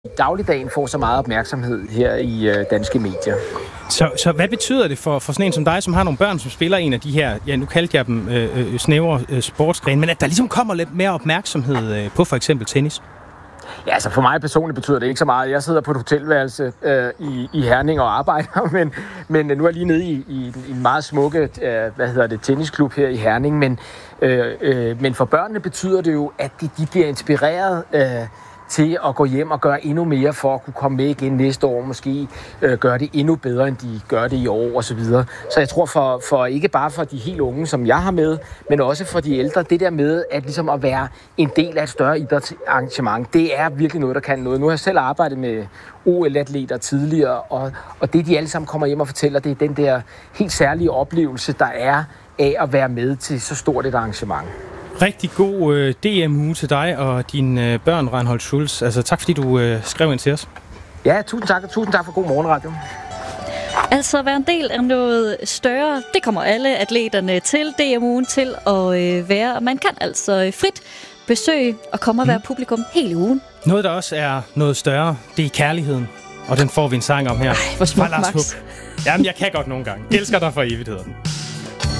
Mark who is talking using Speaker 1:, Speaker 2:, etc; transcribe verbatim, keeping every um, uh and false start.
Speaker 1: dagligdagen får så meget opmærksomhed her i øh, danske medier.
Speaker 2: Så, så hvad betyder det for, for sådan en som dig, som har nogle børn, som spiller en af de her, ja nu kaldte jeg dem øh, øh, snævre øh, sportsgrene, men at der ligesom kommer lidt mere opmærksomhed øh, på for eksempel tennis?
Speaker 1: Ja, altså for mig personligt betyder det ikke så meget. Jeg sidder på et hotelværelse øh, i, i Herning og arbejder, men, men nu er jeg lige nede i, i, i en meget smukke øh, hvad hedder det, tennisklub her i Herning. Men, øh, øh, men for børnene betyder det jo, at de, de bliver inspireret øh, til at gå hjem og gøre endnu mere for at kunne komme med igen næste år, måske øh, gøre det endnu bedre, end de gør det i år og så videre. Så jeg tror for, for ikke bare for de helt unge, som jeg har med, men også for de ældre, det der med at, ligesom at være en del af et større idrætsarrangement, det er virkelig noget, der kan noget. Nu har jeg selv arbejdet med O L-atleter tidligere, og, og det de alle sammen kommer hjem og fortæller, det er den der helt særlige oplevelse, der er af at være med til så stort et arrangement.
Speaker 2: Rigtig god øh, D M-uge til dig og dine øh, børn, Reinhold Schulz. Altså tak fordi du øh, skrev ind til os.
Speaker 1: Ja, tusind tak, og tusind tak for god morgenradio.
Speaker 3: Altså at være en del af noget større, det kommer alle atleterne til D M-ugen til at øh, være. Og man kan altså frit besøge og komme og være mm. publikum hele ugen.
Speaker 2: Noget, der også er noget større, det er kærligheden. Og den får vi en sang om her.
Speaker 3: Ej, hvor smukt, Max.
Speaker 2: Jamen, jeg kan godt nogle gange. Elsker dig for evigheden.